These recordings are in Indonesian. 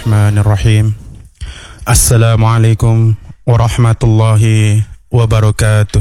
Bismillahirrahmanirrahim. Assalamualaikum warahmatullahi wabarakatuh.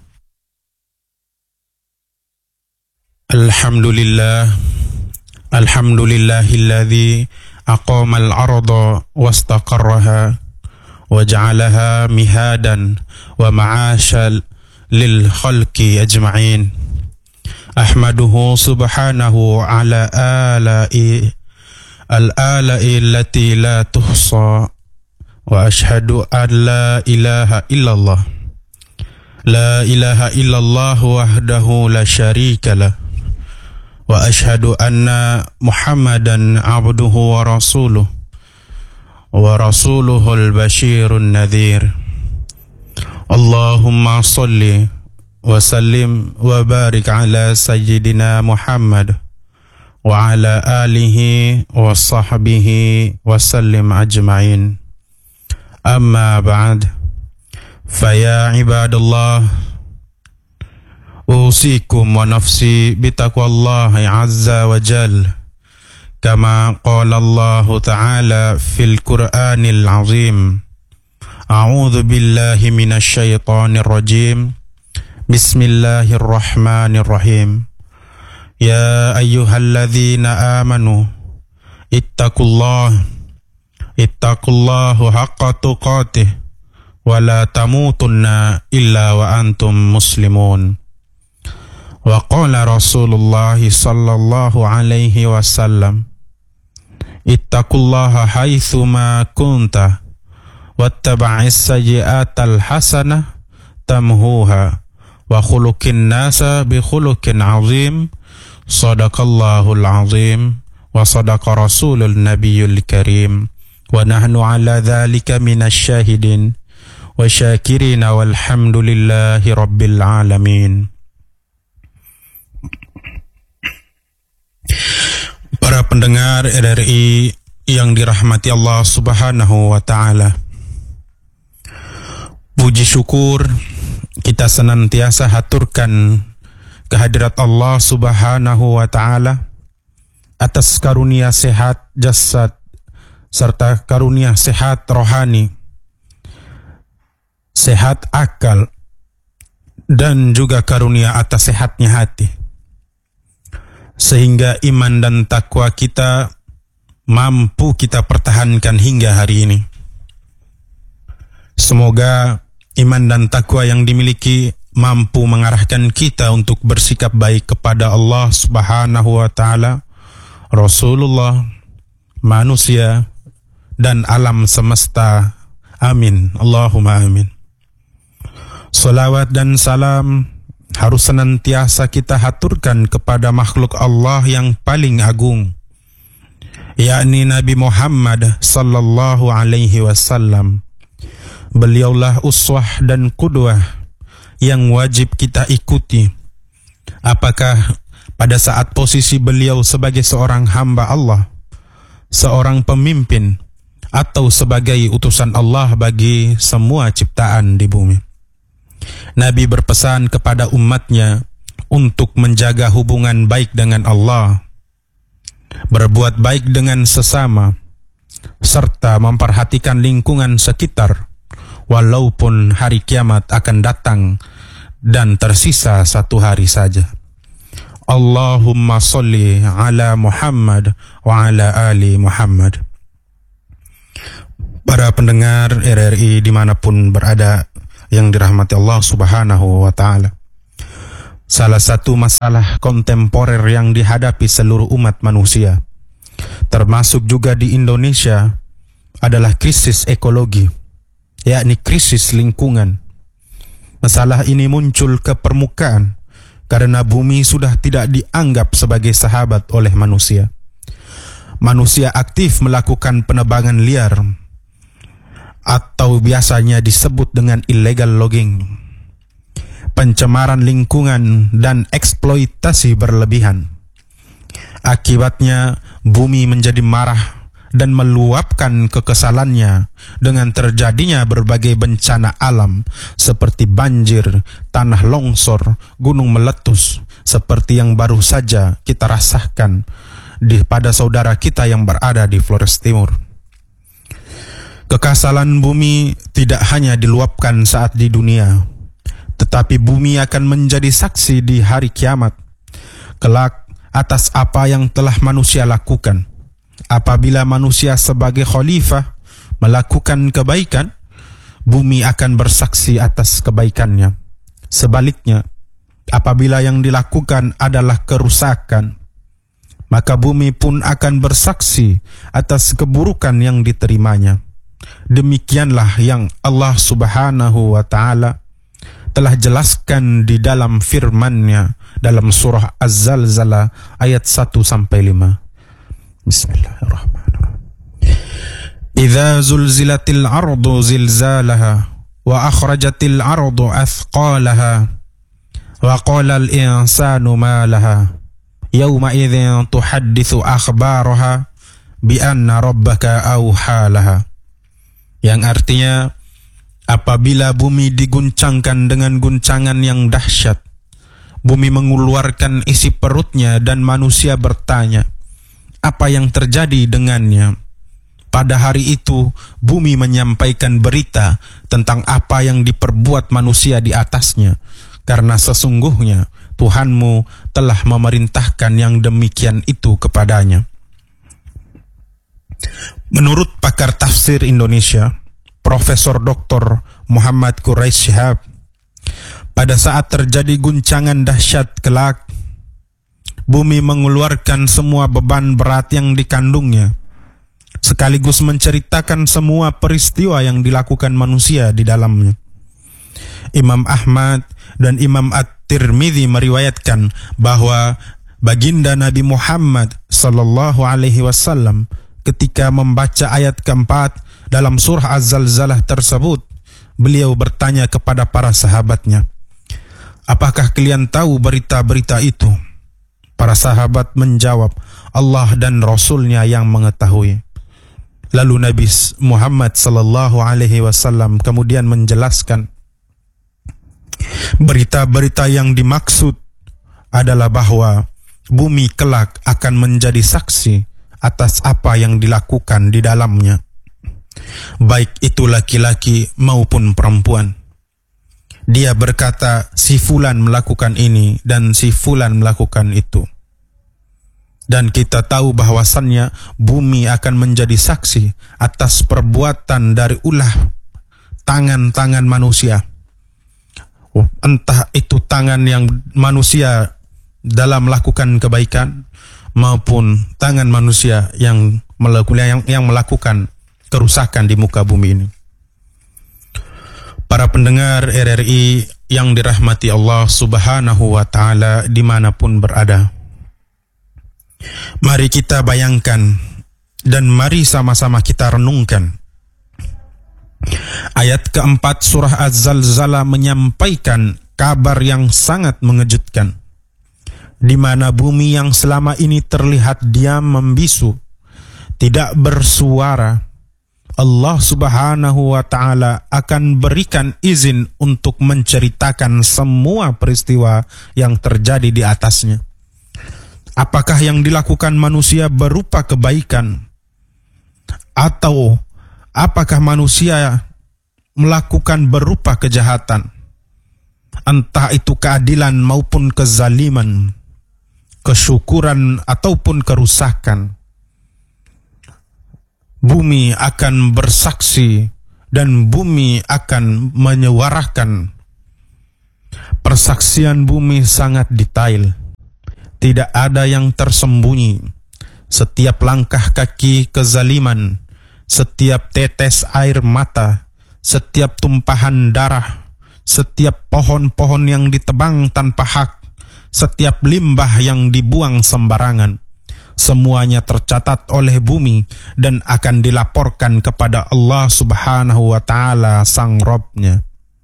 Alhamdulillahilladzi aqamal arda wastaqarraha wa ja'alaha mihadan wa ma'ashal lil khalqi ajma'in. Ahmaduhu subhanahu ala ala'i allati la tuhsa wa ashhadu an la ilaha illallah wahdahu la syarika lah wa ashhadu anna Muhammadan abduhu wa rasuluhul basyirun nadhir. Allahumma salli wa sallim wa barik ala sayyidina Muhammad wa ala alihi wa sahbihi wa sallim ajma'in. Amma ba'd, faya ibadallah, usikum wa nafsi bitaqwallahi azza wa jal, kama qala Allah ta'ala fil Qur'anil azim. A'udzu billahi minasy syaithanir rajim. Bismillahirrahmanirrahim. Ya ayyuhalladzina amanu ittaqullaha haqqa tuqatih wa la tamutunna illa wa antum muslimun. Wa qala Rasulullah sallallahu alaihi wasallam, ittaqullaha haitsu ma kunta wattaba'is sayyi'atal hasanah tamhuha wa khuluqin nasa bi khuluqin azim. Sadaqallahul azim wa sadaqa rasulul nabiyul karim wa nahnu ala dhalika minasy syahidin wa syakirina walhamdulillahi rabbil alamin. Para pendengar RRI yang dirahmati Allah Subhanahu wa taala, puji syukur kita senantiasa haturkan kehadirat Allah Subhanahu wa ta'ala atas karunia sehat jasad serta karunia sehat rohani, sehat akal, dan juga karunia atas sehatnya hati, sehingga iman dan takwa kita mampu kita pertahankan hingga hari ini. Semoga iman dan takwa yang dimiliki mampu mengarahkan kita untuk bersikap baik kepada Allah Subhanahu wa ta'ala, Rasulullah, manusia, dan alam semesta. Amin. Allahumma amin. Salawat dan salam harus senantiasa kita haturkan kepada makhluk Allah yang paling agung, yakni Nabi Muhammad sallallahu alaihi wasallam. Beliaulah uswah dan qudwah yang wajib kita ikuti, apakah pada saat posisi beliau sebagai seorang hamba Allah, seorang pemimpin, atau sebagai utusan Allah bagi semua ciptaan di bumi. Nabi berpesan kepada umatnya untuk menjaga hubungan baik dengan Allah, berbuat baik dengan sesama, serta memperhatikan lingkungan sekitar, walaupun hari kiamat akan datang dan tersisa satu hari saja. Allahumma salli ala Muhammad wa ala ali Muhammad. Para pendengar RRI dimanapun berada yang dirahmati Allah Subhanahu wa ta'ala, salah satu masalah kontemporer yang dihadapi seluruh umat manusia, termasuk juga di Indonesia, adalah krisis ekologi, yakni krisis lingkungan. Masalah ini muncul ke permukaan karena bumi sudah tidak dianggap sebagai sahabat oleh manusia. Manusia aktif melakukan penebangan liar atau biasanya disebut dengan illegal logging, pencemaran lingkungan, dan eksploitasi berlebihan. Akibatnya bumi menjadi marah dan meluapkan kekesalannya dengan terjadinya berbagai bencana alam seperti banjir, tanah longsor, gunung meletus, seperti yang baru saja kita rasakan pada saudara kita yang berada di Flores Timur. Kekasalan bumi tidak hanya diluapkan saat di dunia, tetapi bumi akan menjadi saksi di hari kiamat kelak atas apa yang telah manusia lakukan. Apabila manusia sebagai khalifah melakukan kebaikan, bumi akan bersaksi atas kebaikannya. Sebaliknya, apabila yang dilakukan adalah kerusakan, maka bumi pun akan bersaksi atas keburukan yang diterimanya. Demikianlah yang Allah Subhanahu wa Ta'ala telah jelaskan di dalam firman-Nya dalam surah Az-Zalzalah ayat 1-5. Bismillahirrahmanirrahim. Idza zulzilatil ardu zilzalaha wa akhrajatil ardu athqalaha wa qala al-insanu ma laha yawma idzin tuhadditsu akhbaraha bi anna rabbaka awha laha. Yang artinya, apabila bumi diguncangkan dengan guncangan yang dahsyat, bumi mengeluarkan isi perutnya dan manusia bertanya, apa yang terjadi dengannya? Pada hari itu, bumi menyampaikan berita tentang apa yang diperbuat manusia di atasnya, karena sesungguhnya Tuhanmu telah memerintahkan yang demikian itu kepadanya. Menurut pakar tafsir Indonesia, Profesor Dr. Muhammad Quraish Shihab, pada saat terjadi guncangan dahsyat kelak, bumi mengeluarkan semua beban berat yang dikandungnya, sekaligus menceritakan semua peristiwa yang dilakukan manusia di dalamnya. Imam Ahmad dan Imam At-Tirmidzi meriwayatkan bahwa baginda Nabi Muhammad sallallahu alaihi wasallam ketika membaca ayat keempat dalam surah Az-Zalzalah tersebut, beliau bertanya kepada para sahabatnya, apakah kalian tahu berita-berita itu? Para sahabat menjawab, Allah dan Rasulnya yang mengetahui. Lalu Nabi Muhammad sallallahu alaihi wasallam kemudian menjelaskan, berita-berita yang dimaksud adalah bahwa bumi kelak akan menjadi saksi atas apa yang dilakukan di dalamnya, baik itu laki-laki maupun perempuan. Dia berkata, si fulan melakukan ini dan si fulan melakukan itu. Dan kita tahu bahwasannya bumi akan menjadi saksi atas perbuatan dari ulah tangan-tangan manusia. Entah itu tangan yang manusia dalam melakukan kebaikan maupun tangan manusia yang melakukan kerusakan di muka bumi ini. Para pendengar RRI yang dirahmati Allah Subhanahu wa Ta'ala dimanapun berada, mari kita bayangkan dan mari sama-sama kita renungkan. Ayat keempat surah Az-Zalzalah menyampaikan kabar yang sangat mengejutkan, di mana bumi yang selama ini terlihat diam membisu, tidak bersuara, Allah Subhanahu wa Ta'ala akan berikan izin untuk menceritakan semua peristiwa yang terjadi di atasnya. Apakah yang dilakukan manusia berupa kebaikan, atau apakah manusia melakukan berupa kejahatan, entah itu keadilan maupun kezaliman, kesyukuran ataupun kerusakan. Bumi akan bersaksi dan bumi akan menyuarakan. Persaksian bumi sangat detail, tidak ada yang tersembunyi. Setiap langkah kaki kezaliman, setiap tetes air mata, setiap tumpahan darah, setiap pohon-pohon yang ditebang tanpa hak, setiap limbah yang dibuang sembarangan, semuanya tercatat oleh bumi dan akan dilaporkan kepada Allah Subhanahu wa Ta'ala sang Robnya.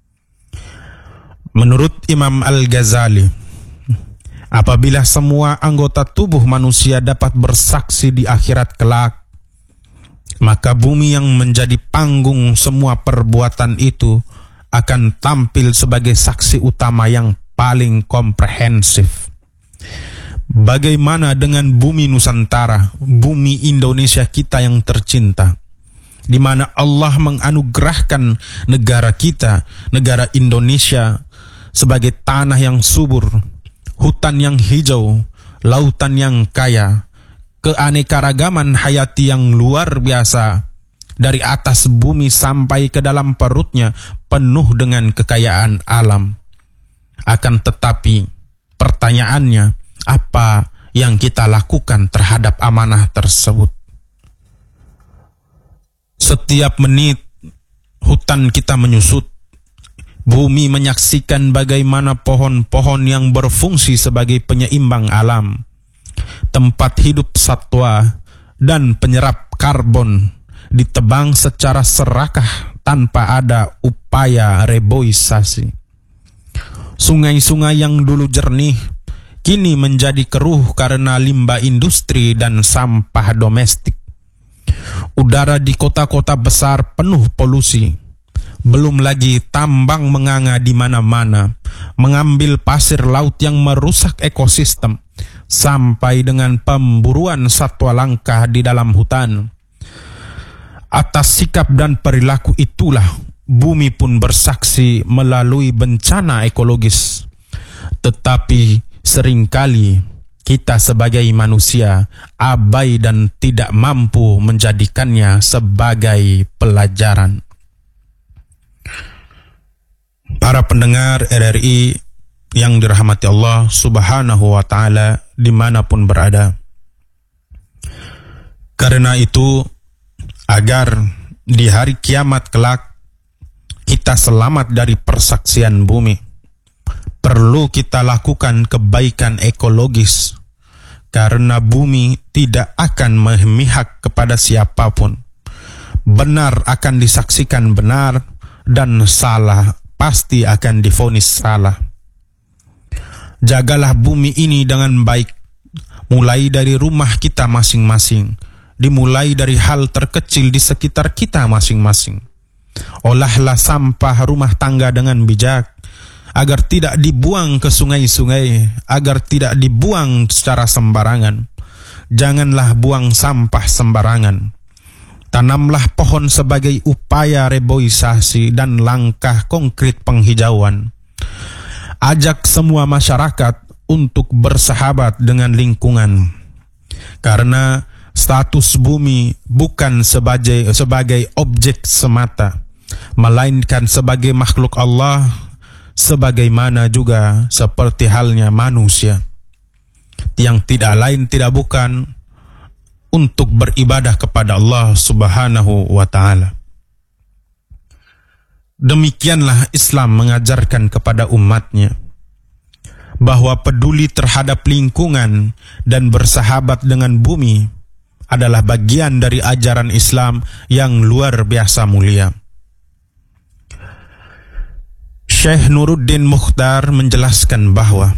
Menurut Imam Al-Ghazali, apabila semua anggota tubuh manusia dapat bersaksi di akhirat kelak, maka bumi yang menjadi panggung semua perbuatan itu akan tampil sebagai saksi utama yang paling komprehensif. Bagaimana dengan bumi Nusantara, bumi Indonesia kita yang tercinta? di mana Allah menganugerahkan negara kita, negara Indonesia, sebagai tanah yang subur, hutan yang hijau, lautan yang kaya, keanekaragaman hayati yang luar biasa, dari atas bumi sampai ke dalam perutnya penuh dengan kekayaan alam. Akan tetapi pertanyaannya, apa yang kita lakukan terhadap amanah tersebut? Setiap menit hutan kita menyusut, bumi menyaksikan bagaimana pohon-pohon yang berfungsi sebagai penyeimbang alam, tempat hidup satwa dan penyerap karbon, ditebang secara serakah tanpa ada upaya reboisasi. Sungai-sungai yang dulu jernih kini menjadi keruh karena limbah industri dan sampah domestik. Udara di kota-kota besar penuh polusi. Belum lagi tambang menganga di mana-mana, mengambil pasir laut yang merusak ekosistem, sampai dengan pemburuan satwa langka di dalam hutan. Atas sikap dan perilaku itulah bumi pun bersaksi melalui bencana ekologis. Tetapi seringkali kita sebagai manusia abai dan tidak mampu menjadikannya sebagai pelajaran. Para pendengar RRI yang dirahmati Allah Subhanahu wa Ta'ala dimanapun berada, karena itu, agar di hari kiamat kelak kita selamat dari persaksian bumi, perlu kita lakukan kebaikan ekologis, karena bumi tidak akan memihak kepada siapapun. Benar akan disaksikan benar, dan salah pasti akan divonis salah. Jagalah bumi ini dengan baik, mulai dari rumah kita masing-masing, dimulai dari hal terkecil di sekitar kita masing-masing. Olahlah sampah rumah tangga dengan bijak, agar tidak dibuang ke sungai-sungai, agar tidak dibuang secara sembarangan. Janganlah buang sampah sembarangan. Tanamlah pohon sebagai upaya reboisasi dan langkah konkret penghijauan. Ajak semua masyarakat untuk bersahabat dengan lingkungan, karena status bumi bukan sebagai objek semata, melainkan sebagai makhluk Allah, sebagaimana juga seperti halnya manusia, yang tidak lain tidak bukan untuk beribadah kepada Allah Subhanahu wa Ta'ala. Demikianlah Islam mengajarkan kepada umatnya bahwa peduli terhadap lingkungan dan bersahabat dengan bumi adalah bagian dari ajaran Islam yang luar biasa mulia. Syekh Nuruddin Mukhtar menjelaskan bahwa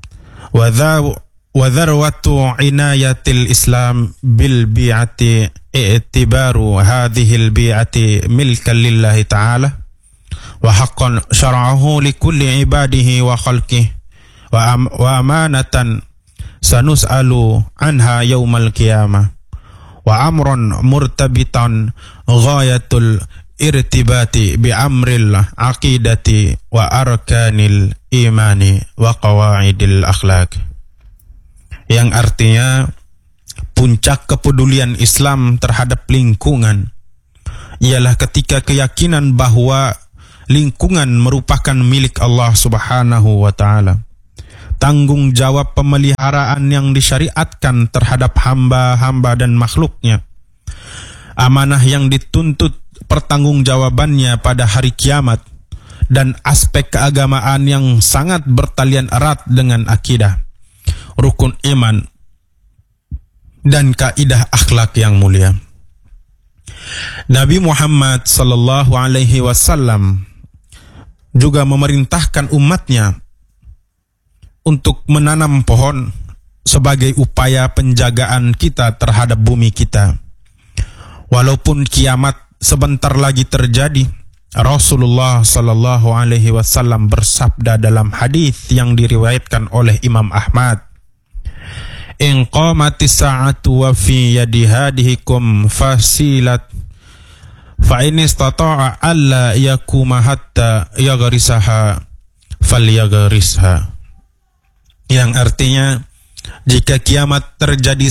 wadharwatu inayatil Islam bil bi'ati i'tibaru hadhil bi'ati milkan lillahi ta'ala wa haqqan syara'ahu likulli ibadihi wa khalqihi wa amanatan sanus'alu anha yawmal qiyamah wa amran murtabitan ghayatul irtibati bi amril aqidati wa arkanil imani wa qawaidil akhlaq, yang artinya puncak kepedulian Islam terhadap lingkungan ialah ketika keyakinan bahwa lingkungan merupakan milik Allah Subhanahu wa Ta'ala. Tanggung jawab pemeliharaan yang disyariatkan terhadap hamba-hamba dan makhluknya, amanah yang dituntut pertanggungjawabannya pada hari kiamat, dan aspek keagamaan yang sangat bertalian erat dengan akidah, rukun iman, dan kaidah akhlak yang mulia. Nabi Muhammad sallallahu alaihi wasallam juga memerintahkan umatnya untuk menanam pohon sebagai upaya penjagaan kita terhadap bumi kita. Walaupun kiamat sebentar lagi terjadi, Rasulullah sallallahu alaihi wasallam bersabda dalam hadis yang diriwayatkan oleh Imam Ahmad, "In qamatis sa'atu wa fi yadi hadihikum fasilat fa in istata'a alla yakuma hatta yaghrisaha falyagrisha. Yang artinya, jika kiamat terjadi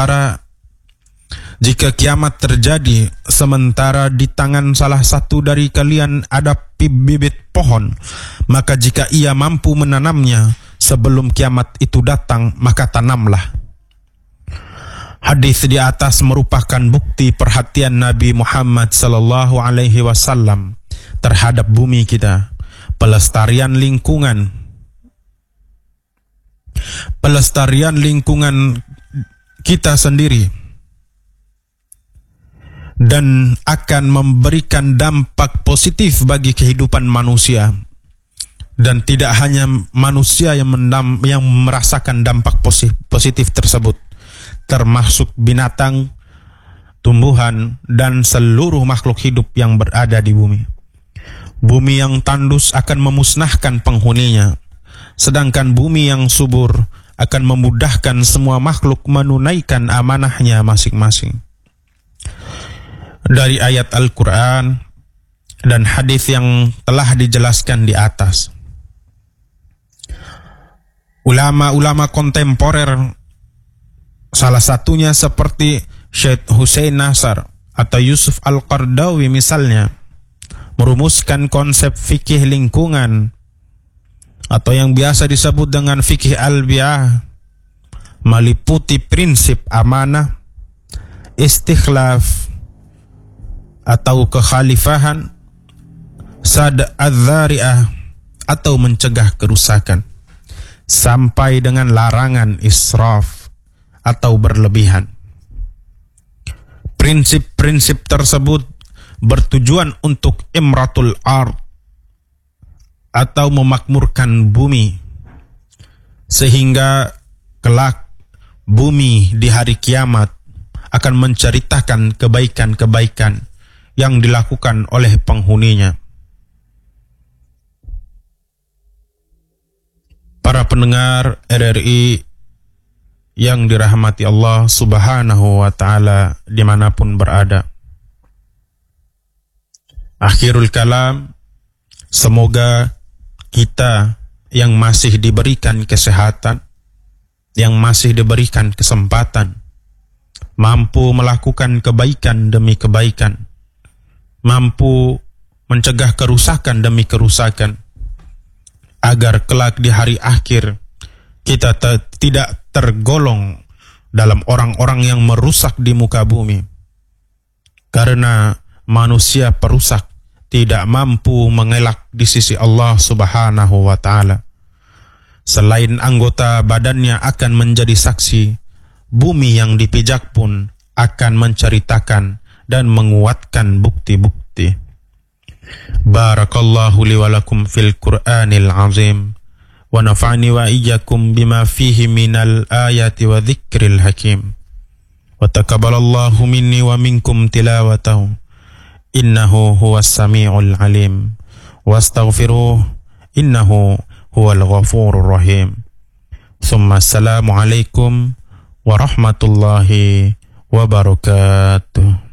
sementara di tangan salah satu dari kalian ada bibit pohon, maka jika ia mampu menanamnya sebelum kiamat itu datang, maka tanamlah. Hadis di atas merupakan bukti perhatian Nabi Muhammad sallallahu alaihi wasallam terhadap bumi kita, pelestarian lingkungan kita sendiri, dan akan memberikan dampak positif bagi kehidupan manusia. Dan tidak hanya manusia yang merasakan dampak positif tersebut, termasuk binatang, tumbuhan, dan seluruh makhluk hidup yang berada di bumi. Bumi yang tandus akan memusnahkan penghuninya, sedangkan bumi yang subur akan memudahkan semua makhluk menunaikan amanahnya masing-masing. Dari ayat Al-Quran dan hadis yang telah dijelaskan di atas, ulama-ulama kontemporer, salah satunya seperti Syekh Hussein Nasr atau Yusuf Al-Qardawi misalnya, merumuskan konsep fikih lingkungan atau yang biasa disebut dengan fikih al-bi'ah, meliputi prinsip amanah, istikhlaf atau kekhalifahan, sad adzari'ah atau mencegah kerusakan, sampai dengan larangan israf atau berlebihan. Prinsip-prinsip tersebut bertujuan untuk imratul ard atau memakmurkan bumi, sehingga kelak bumi di hari kiamat akan menceritakan kebaikan-kebaikan yang dilakukan oleh penghuninya. Para pendengar RRI yang dirahmati Allah Subhanahu wa Ta'ala dimanapun berada, akhirul kalam, semoga kita yang masih diberikan kesehatan, yang masih diberikan kesempatan, mampu melakukan kebaikan demi kebaikan, mampu mencegah kerusakan demi kerusakan, agar kelak di hari akhir kita tidak tergolong dalam orang-orang yang merusak di muka bumi. Karena manusia perusak tidak mampu mengelak di sisi Allah Subhanahu wa Ta'ala. Selain anggota badannya akan menjadi saksi, bumi yang dipijak pun akan menceritakan dan menguatkan bukti-bukti. Barakallahu li wa lakum fil Qur'anil azim, wa nafa'ani wa iyyakum bima fihi minal ayati wa dzikril hakim, wa taqabbalallahu minni wa minkum tilawatahu, innahu huwas sami'ul alim, wastaghfiruh, innahu huwal ghafurur rahim. Tsumma assalamu alaikum warahmatullahi wabarakatuh.